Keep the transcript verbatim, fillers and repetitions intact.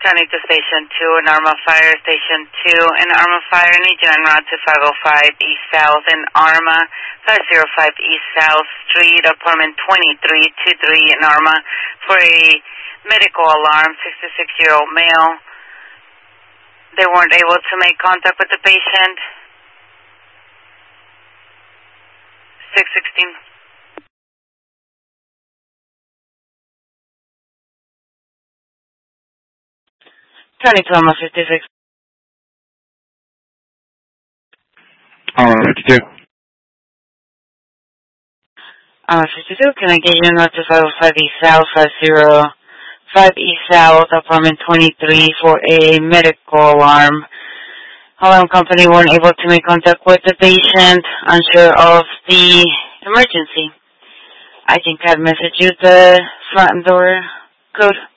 Turning to Station two, in Arma Fire, Station two, in Arma Fire, need you en route to five oh five East South, in Arma, five oh five East South Street, apartment twenty-three twenty-three, in Arma, for a medical alarm, sixty-six-year-old male. They weren't able to make contact with the patient. six sixteen. Turning to Arma fifty-six. Arma fifty-two. Arma fifty-two, can I get you in to five oh five East South, five oh five East South, apartment twenty-three, for a medical alarm. Alarm company weren't able to make contact with the patient, unsure of the emergency. I think I'd message you the front door code.